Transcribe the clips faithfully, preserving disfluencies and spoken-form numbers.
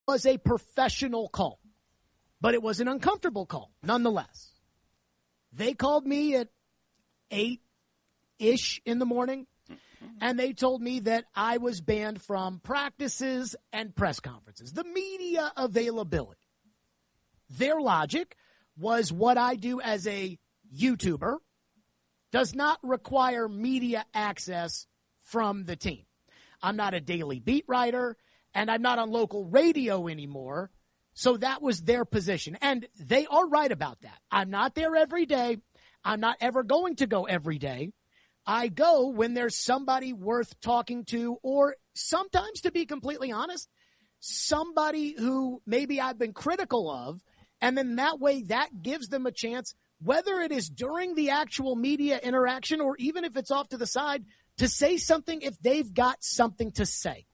was a professional call, but it was an uncomfortable call nonetheless. They called me at eight-ish in the morning, and they told me that I was banned from practices and press conferences, the media availability. Their logic was what I do as a YouTuber does not require media access from the team. I'm not a daily beat writer, and I'm not on local radio anymore, so that was their position. And they are right about that. I'm not there every day. I'm not ever going to go every day. I go when there's somebody worth talking to, or sometimes, to be completely honest, somebody who maybe I've been critical of, and then that way that gives them a chance, whether it is during the actual media interaction or even if it's off to the side, to say something if they've got something to say.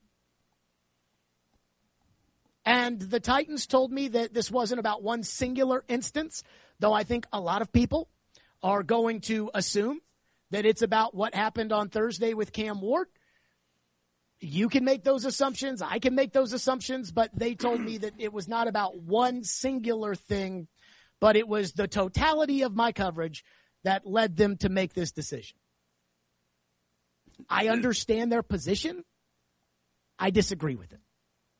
And the Titans told me that this wasn't about one singular instance, though I think a lot of people are going to assume that it's about what happened on Thursday with Cam Ward. You can make those assumptions. I can make those assumptions, but they told me that it was not about one singular thing, but it was the totality of my coverage that led them to make this decision. I understand their position. I disagree with it.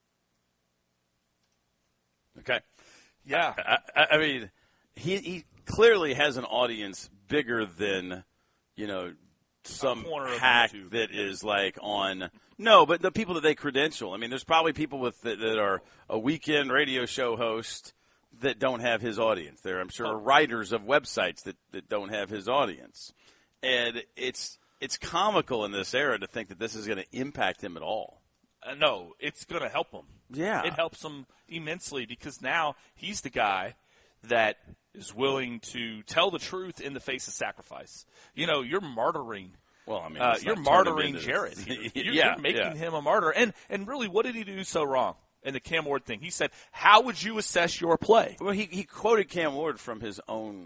Okay. Yeah. I, I, I mean, he, he clearly has an audience bigger than, you know, some hack that is like on – no, but the people that they credential. I mean, there's probably people with that, that are a weekend radio show host that don't have his audience. There, I'm sure, are writers of websites that, that don't have his audience. And it's it's comical in this era to think that this is going to impact him at all. Uh, no, it's going to help him. Yeah. It helps him immensely because now he's the guy that is willing to tell the truth in the face of sacrifice. You know, you're martyring. Well, I mean, uh, you're martyring Jared. You're, yeah, you're making yeah. him a martyr. And and really, what did he do so wrong in the Cam Ward thing? He said, how would you assess your play? Well, he, he quoted Cam Ward from his own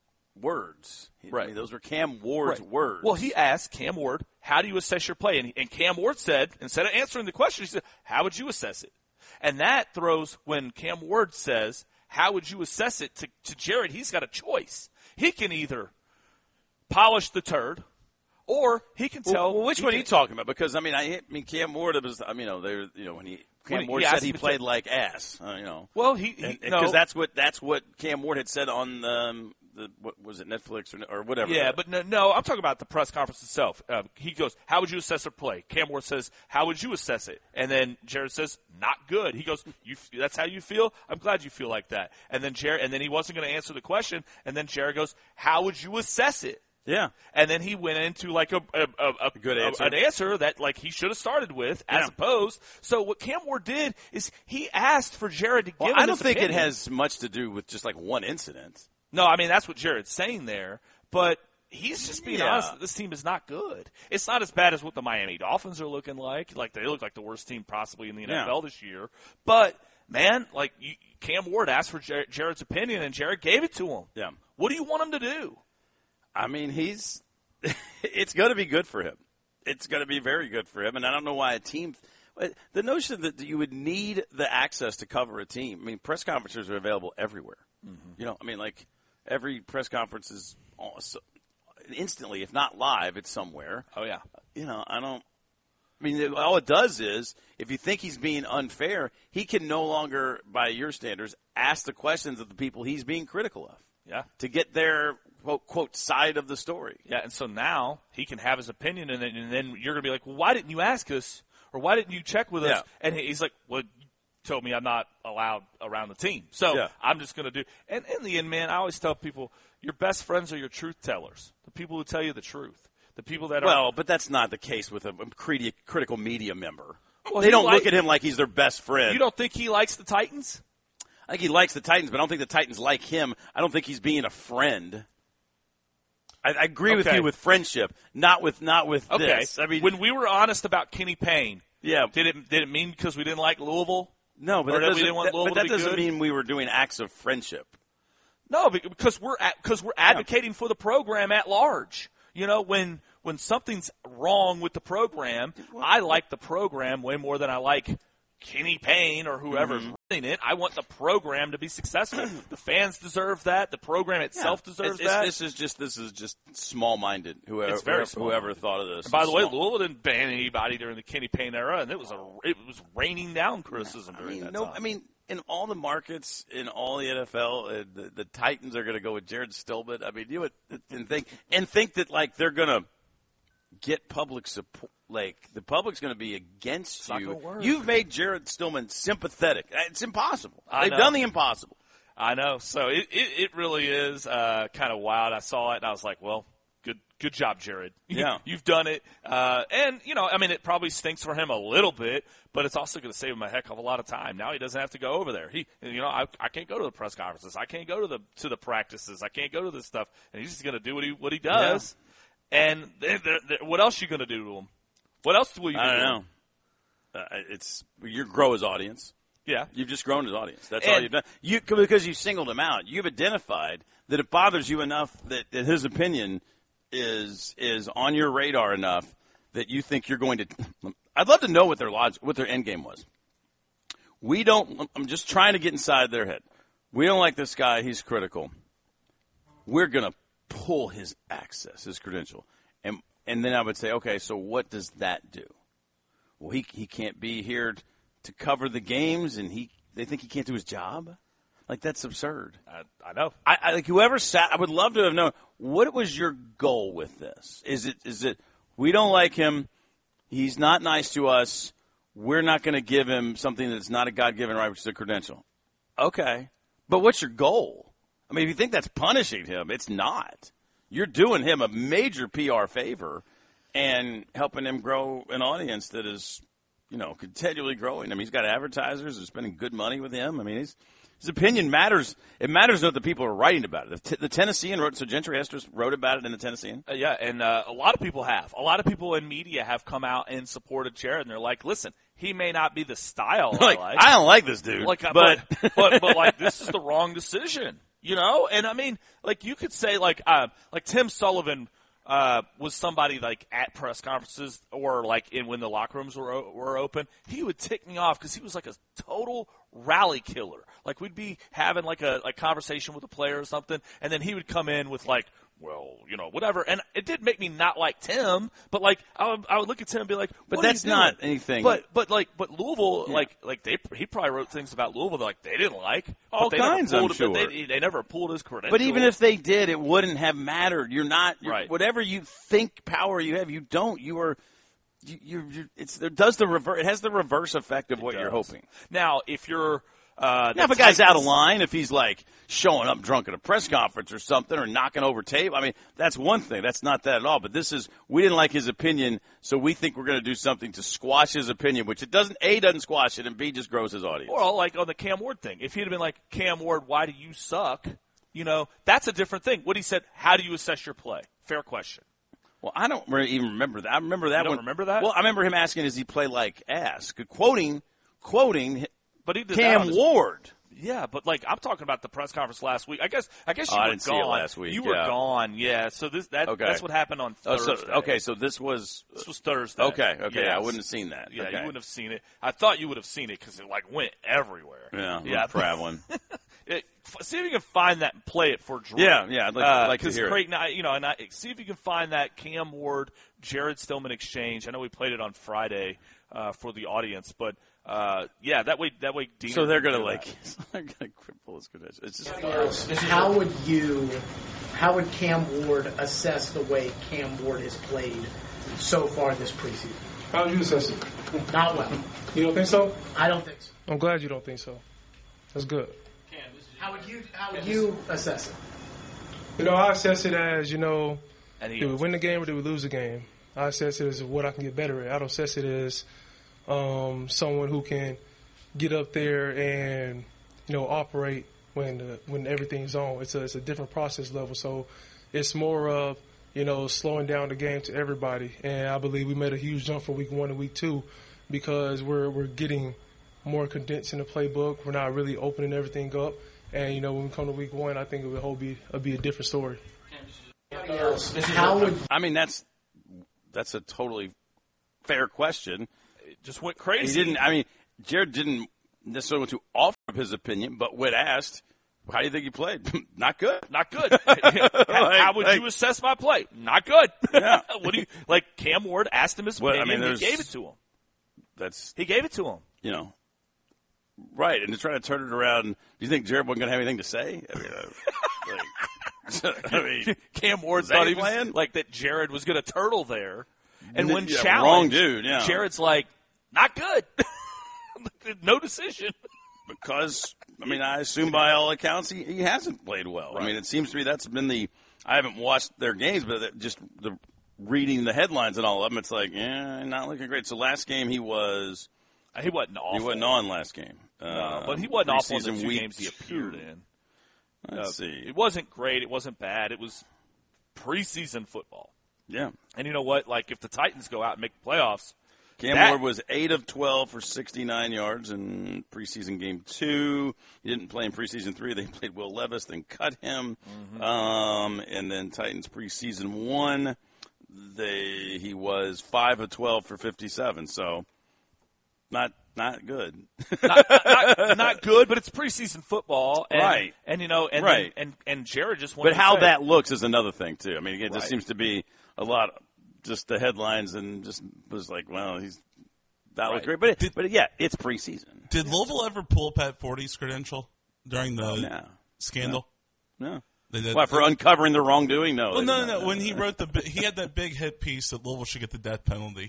words. He, right. I mean, those were Cam Ward's right. words. Well, he asked Cam Ward, how do you assess your play? And, and Cam Ward said, instead of answering the question, he said, how would you assess it? And that throws when Cam Ward says, how would you assess it to, to Jared? He's got a choice. He can either polish the turd, or he can tell. Well, which he one can, are you talking about? Because I mean, I, I mean, Cam Ward was. I mean, you know, there. You know, when he Cam when Ward he said he to played tell, like ass. Uh, you know. Well, he because no. that's that's what that's what Cam Ward had said on um, the what was it Netflix or or whatever. Yeah, but no, no, I'm talking about the press conference itself. Uh, he goes, "How would you assess their play?" Cam Ward says, "How would you assess it?" And then Jared says, "Not good." He goes, "You that's how you feel? I'm glad you feel like that." And then Jared, and then he wasn't going to answer the question. And then Jared goes, "How would you assess it?" Yeah, and then he went into like a a, a, a good answer, a, an answer that like he should have started with, as yeah. opposed. So what Cam Ward did is he asked for Jared to give. Well, him I don't his think opinion. it has much to do with just like one incident. No, I mean that's what Jared's saying there, but he's just being yeah. honest that this team is not good. It's not as bad as what the Miami Dolphins are looking like. Like they look like the worst team possibly in the N F L yeah. this year. But man, like you, Cam Ward asked for Jared, Jared's opinion, and Jared gave it to him. Yeah. What do you want him to do? I mean, he's. It's going to be good for him. It's going to be very good for him, and I don't know why a team. The notion that you would need the access to cover a team. I mean, press conferences are available everywhere. Mm-hmm. You know, I mean, like every press conference is instantly, if not live, it's somewhere. Oh yeah. You know, I don't. I mean, all it does is, if you think he's being unfair, he can no longer, by your standards, ask the questions of the people he's being critical of. Yeah. To get their quote, quote side of the story. Yeah, and so now he can have his opinion, and then, and then you're going to be like, well, why didn't you ask us, or why didn't you check with us? Yeah. And he's like, well, you told me I'm not allowed around the team, so yeah. I'm just going to do. And in the end, man, I always tell people, your best friends are your truth tellers, the people who tell you the truth, the people that are. Well, but that's not the case with a criti- critical media member. Well, they don't like, look at him like he's their best friend. You don't think he likes the Titans? I think he likes the Titans, but I don't think the Titans like him. I don't think he's being a friend. I, I agree okay. with you with friendship, not with not with okay. this. I mean, when we were honest about Kenny Payne, yeah, did it did it mean because we didn't like Louisville? No, but or that that we didn't want that, Louisville but that to be doesn't good? mean we were doing acts of friendship. No, because we're because we're advocating yeah. for the program at large. You know, when when something's wrong with the program, I like the program way more than I like Kenny Payne or whoever's mm-hmm. running it. I want the program to be successful. The fans deserve that. The program itself yeah. deserves it's, that. This is just this is just small-minded. Whoever, it's very whoever, whoever thought of this. And by the way, small. Louisville didn't ban anybody during the Kenny Payne era, and it was a it was raining down criticism I during mean, that no, time. I mean, in all the markets, in all the N F L, uh, the, the Titans are going to go with Jared Stillman. I mean, you would and think and think that like they're going to get public support. Like the public's going to be against it's you. Work. You've made Jared Stillman sympathetic. It's impossible. I They've know. done the impossible. I know. So it it, it really is uh, kind of wild. I saw it and I was like, well. Good, good job, Jared. Yeah, you've done it, uh, and you know, I mean, it probably stinks for him a little bit, but it's also going to save him a heck of a lot of time. Now he doesn't have to go over there. He, you know, I, I can't go to the press conferences. I can't go to the to the practices. I can't go to this stuff, and he's just going to do what he what he does. Yeah. And they're, they're, they're, what else are you going to do to him? What else will you? I do don't to know. him? Uh, it's you grow his audience. Yeah, you've just grown his audience. That's and, all you've done. You because you singled him out. You've identified that it bothers you enough that, that his opinion is is on your radar enough that you think you're going to – I'd love to know what their logic, what their end game was. We don't – I'm just trying to get inside their head. We don't like this guy. He's critical. We're going to pull his access, his credential. And and then I would say, okay, so what does that do? Well, he he can't be here to cover the games, and he they think he can't do his job? Like, that's absurd. I, I know. I, I like whoever sat. I would love to have known what was your goal with this. Is it is it we don't like him? He's not nice to us. We're not going to give him something that's not a God-given right, which is a credential. Okay, but what's your goal? I mean, if you think that's punishing him, it's not. You're doing him a major P R favor and helping him grow an audience that is, you know, continually growing. I mean, he's got advertisers that are spending good money with him. I mean, he's. His opinion matters. It matters what the people are writing about it. The, t- the Tennessean wrote, so Gentry Estes wrote about it in the Tennessean. Uh, yeah, and uh, a lot of people have. A lot of people in media have come out and supported Jared, and they're like, "Listen, he may not be the style like, I like. I don't like this dude, like, but but, but but like this is the wrong decision, you know." And I mean, like you could say, like uh, like Tim Sullivan uh, was somebody like at press conferences or like in when the locker rooms were were open, he would tick me off because he was like a total rally killer. Like we'd be having like a like conversation with a player or something, and then he would come in with like, well, you know, whatever. And it did make me not like Tim, but like I would, I would look at Tim and be like, but what that's are you not doing? anything. But but like but Louisville, Yeah. like like they he probably wrote things about Louisville that like they didn't like. All but they kinds, never I'm pulled, sure. But they, they never pulled his credentials. But even if they did, it wouldn't have mattered. You're not you're, Right. Whatever you think power you have, you don't. You are. You, you're, you're, it's it does the reverse. It has the reverse effect of It what does. you're hoping. Now, if you're uh, Now, if the a guy's out of Titans- line, if he's like showing up drunk at a press conference or something or knocking over tape, I mean, that's one thing. That's not that at all. But this is, we didn't like his opinion, so we think we're going to do something to squash his opinion, which it doesn't, A, doesn't squash it, and B, just grows his audience. Or like on the Cam Ward thing. If he'd have been like, Cam Ward, why do you suck? You know, that's a different thing. What he said, how do you assess your play? Fair question. Well, I don't really even remember that. I remember that You don't one. remember that? Well, I remember him asking, does he play like ass? Quoting, quoting But he did that on Cam his- Ward. Yeah, but like I'm talking about the press conference last week. I guess I guess you Oh, I were didn't see gone it last week, You were yeah. gone, yeah. So this that Okay. that's what happened on Oh, Thursday. so, okay, so this was This was Thursday. okay. Okay, Yes. I wouldn't have seen that. Yeah, okay. you wouldn't have seen it. I thought you would have seen it because it like went everywhere. Yeah, yeah. I'm traveling. It, f- see if you can find that and play it for Drew. Yeah, yeah, I'd like, Uh, like to hear Creighton, it. I, you know, and I, see if you can find that Cam Ward, Jared Stillman exchange. I know we played it on Friday uh, for the audience, but uh, yeah, that way, that way. Dean So they're can gonna do like, that. they're gonna cripple his credentials. It's just How would you, how would Cam Ward assess the way Cam Ward has played so far this preseason? How would you assess it? Not well. You don't think so? I don't think so. I'm glad you don't think so. That's good. How would you, how would you assess it? You know, I assess it as, you know, And he did we win the game or did we lose the game? I assess it as what I can get better at. I don't assess it as um, someone who can get up there and, you know, operate when the, when everything's on. It's a, it's a different process level. So it's more of, you know, slowing down the game to everybody. And I believe we made a huge jump from week one to week two because we're we're getting more condensed in the playbook. We're not really opening everything up. And, you know, when we come to week one, I think it will whole be, it'll be a different story. How would I mean, that's that's a totally fair question. It just went He crazy. didn't. I mean, Jared didn't necessarily want to offer up his opinion, but when asked, how do you think he played? Not good. Not good. how, how would like, you assess my play? Not good. Yeah. What do you like? Cam Ward asked him his well, opinion. I mean, he gave it to him. That's he gave it to him. You know, right? And to try to turn it around. Do you think Jared wasn't going to have anything to say? I mean, uh, like, I mean Cam Ward thought he was playing? like that. Jared was going to turtle there, and when yeah, challenged, wrong dude. Yeah. Jared's like, not good. No decision. Because, I mean, I assume by all accounts he, he hasn't played well. Right. I mean, it seems to me that's been the – I haven't watched their games, but just the reading the headlines and all of them, it's like, yeah, not looking great. So last game he was – He wasn't awful. He wasn't on last game. No, uh, but he wasn't awful in the two week games he appeared in. Let's uh, see. It wasn't great. It wasn't bad. It was preseason football. Yeah. And you know what? Like, if the Titans go out and make the playoffs – Cam that, Ward was eight of twelve for sixty-nine yards in preseason game two. He didn't play in preseason three. They played Will Levis, then cut him. Mm-hmm. Um, and then Titans preseason one, they he was five of twelve for fifty-seven. So not not good. not, not, not good, but it's preseason football. And, right. And, you know, and, right. and, and, and Jared just wanted But how to say, that looks is another thing, too. I mean, it just right. seems to be a lot – just the headlines and just was like, well, he's that was right. great. But, it, did, but yeah, it's preseason. Did Louisville ever pull Pat Forty's credential during the oh, no. scandal? No. no. They did. What, for uncovering the wrongdoing? No. Well, no, no, no. When he wrote the – he had that big hit piece that Louisville should get the death penalty.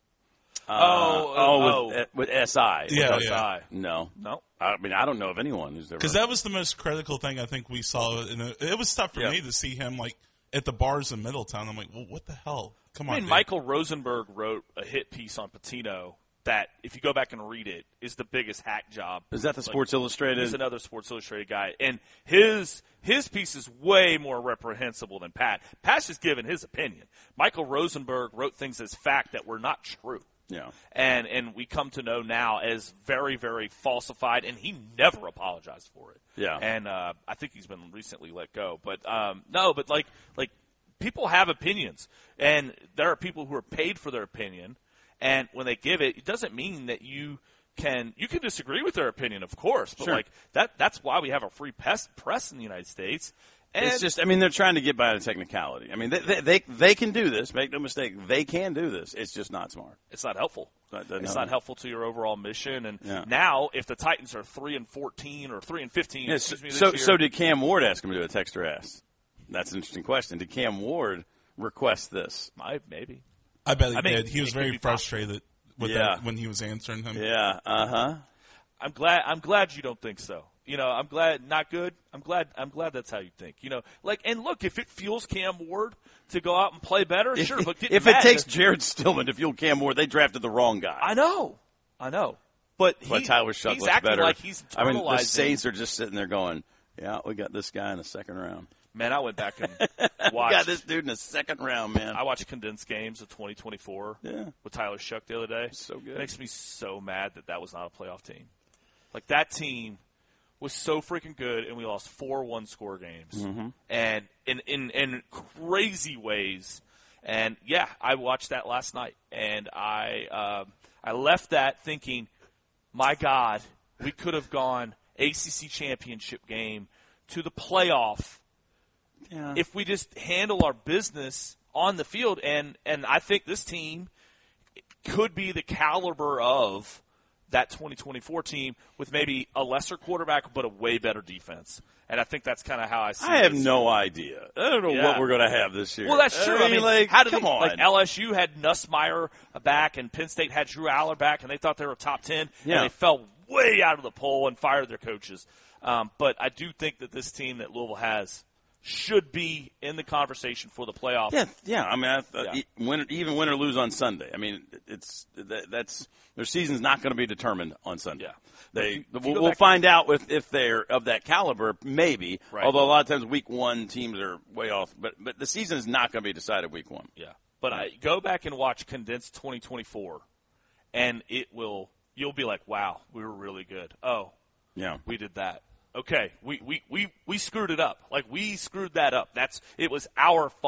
Uh, oh, oh, with, oh. with S I. Yeah, with yeah. S I. No. No. I mean, I don't know of anyone who's ever. Because that was the most critical thing I think we saw. In a, it was tough for yeah. me to see him, like, at the bars in Middletown. I'm like, well, what the hell? Come on, I mean, dude. Michael Rosenberg wrote a hit piece on Patino that, if you go back and read it, is the biggest hack job. Is that the like, Sports Illustrated? He's another Sports Illustrated guy. And his his piece is way more reprehensible than Pat. Pat's just giving his opinion. Michael Rosenberg wrote things as fact that were not true. Yeah. And and we come to know now as very, very falsified, and he never apologized for it. Yeah. And uh, I think he's been recently let go. But um, no, but like like people have opinions, and there are people who are paid for their opinion, and when they give it, it doesn't mean that you can you can disagree with their opinion, of course, but sure. like that that's why we have a free press press in the United States. And it's just, I mean, they're trying to get by the technicality. I mean, they, they they they can do this. Make no mistake, they can do this. It's just not smart. It's not helpful. That, that, it's no. not helpful to your overall mission. And yeah. now, if the Titans are three and fourteen or three and fifteen, yeah, excuse me, this so year, so did Cam Ward ask him to do a texter ask? That's an interesting question. Did Cam Ward request this? I, maybe. I bet he I mean, did. He was very frustrated with yeah. that when he was answering him. Yeah. Uh huh. I'm glad. I'm glad you don't think so. You know, I'm glad. Not good. I'm glad. I'm glad that's how you think. You know, like, and look, if it fuels Cam Ward to go out and play better, if, sure. But if it takes Jared Stillman to fuel Cam Ward, they drafted the wrong guy. I know. I know. But, but he, Tyler Shuck he's looks acting better. like he's I mean, the internalizing. Saints are just sitting there going, "Yeah, we got this guy in the second round." Man, I went back and we watched. got this dude in the second round, man. I watched condensed games of twenty twenty-four yeah. with Tyler Shuck the other day. So good. It makes me so mad that that was not a playoff team. Like, that team was so freaking good, and we lost four one-score games. Mm-hmm. And in, in, in crazy ways. And, yeah, I watched that last night. And I uh, I left that thinking, my God, we could have gone A C C championship game to the playoff yeah. if we just handle our business on the field. And, and I think this team could be the caliber of that twenty twenty-four team with maybe a lesser quarterback but a way better defense. And I think that's kind of how I see it. I have this. no idea. I don't know Yeah. what we're going to have this year. Well, that's true. I mean, I mean like, how did come they, on. like L S U had Nussmeier back and Penn State had Drew Aller back, and they thought they were top ten, yeah. and they fell way out of the poll and fired their coaches. Um, but I do think that this team that Louisville has should be in the conversation for the playoff. Yeah, yeah. I mean, I, uh, Yeah. win, even win or lose on Sunday. I mean, it's that, that's their season's not going to be determined on Sunday. Yeah. They If you- if you we'll, go we'll back- find out if if they're of that caliber, maybe. Right. Although a lot of times week one teams are way off, but but the season is not going to be decided week one. Yeah. But I go back and watch condensed twenty twenty-four, and it will you'll be like, wow, we were really good. Oh, Yeah. we did that. Okay, we, we, we, we screwed it up. Like, we screwed that up. That's it was our fault.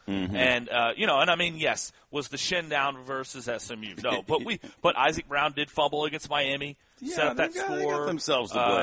Mm-hmm. And, uh, you know, and I mean, yes, was the shin down versus S M U? No, but we, but Isaac Brown did fumble against Miami, yeah, set up that got, score. They got themselves to blame.